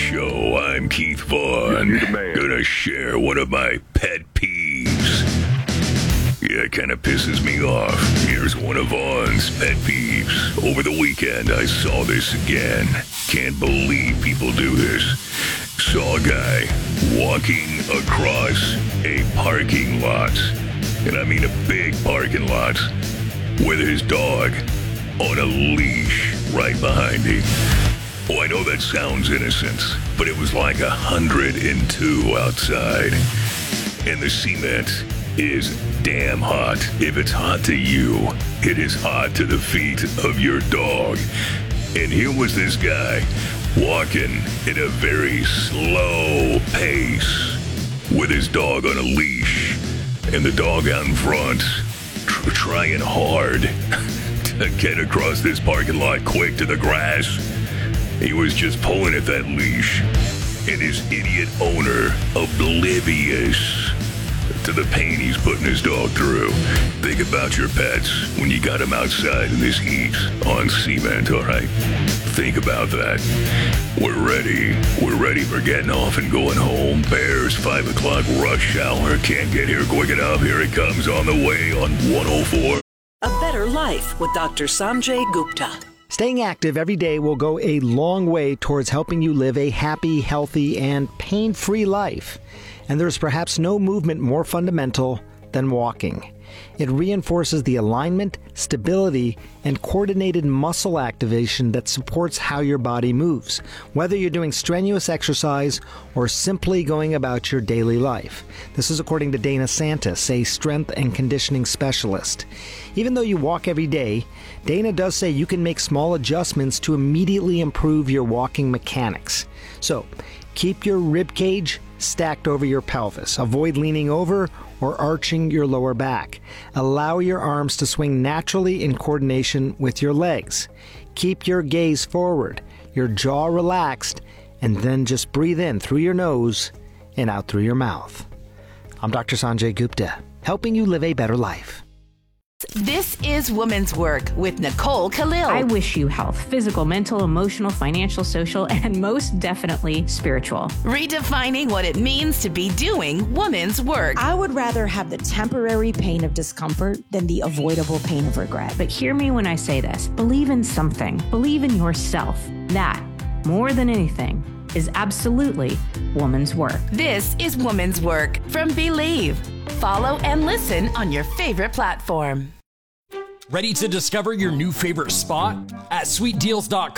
show. I'm Keith Vaughn. You're the man. Gonna share one of my pet peeves. Yeah, it kind of pisses me off. Here's one of Vaughn's pet peeves. Over the weekend, I saw this again. Can't believe people do this. Saw a guy walking across a parking lot. And I mean a big parking lot. With his dog on a leash right behind him. Oh, I know that sounds innocent, but it was like 102 outside. And the cement is damn hot. If it's hot to you, it is hot to the feet of your dog. And here was this guy walking at a very slow pace with his dog on a leash and the dog out in front trying hard to get across this parking lot quick to the grass. He was just pulling at that leash, and his idiot owner oblivious to the pain he's putting his dog through. Think about your pets when you got them outside in this heat on cement, all right? Think about that. We're ready. We're ready for getting off and going home. Bears, 5 o'clock rush hour. Can't get here quick enough. Here it comes on the way on 104. A Better Life with Dr. Sanjay Gupta. Staying active every day will go a long way towards helping you live a happy, healthy, and pain-free life. And there's perhaps no movement more fundamental than walking. It reinforces the alignment, stability, and coordinated muscle activation that supports how your body moves, whether you're doing strenuous exercise or simply going about your daily life. This is according to Dana Santis, a strength and conditioning specialist. Even though you walk every day, Dana does say you can make small adjustments to immediately improve your walking mechanics. So, keep your rib cage stacked over your pelvis. Avoid leaning over or arching your lower back. Allow your arms to swing naturally in coordination with your legs. Keep your gaze forward, your jaw relaxed, and then just breathe in through your nose and out through your mouth. I'm Dr. Sanjay Gupta, helping you live a better life. This is Woman's Work with Nicole Khalil. I wish you health, physical, mental, emotional, financial, social, and most definitely spiritual. Redefining what it means to be doing woman's work. I would rather have the temporary pain of discomfort than the avoidable pain of regret. But hear me when I say this. Believe in something. Believe in yourself. That, more than anything, is absolutely woman's work. This is Woman's Work from Believe. Follow and listen on your favorite platform. Ready to discover your new favorite spot? At sweetdeals.com.